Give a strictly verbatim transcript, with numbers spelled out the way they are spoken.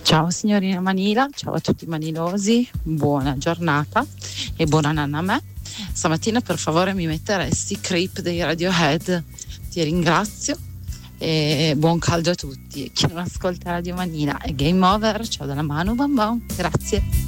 Ciao signorina Manila, ciao a tutti i manilosi, buona giornata e buona nanna a me. Stamattina per favore mi metteresti Creep dei Radiohead, ti ringrazio e buon caldo a tutti. Chi non ascolta Radio Manila è game over, ciao dalla Manu Bambam, grazie.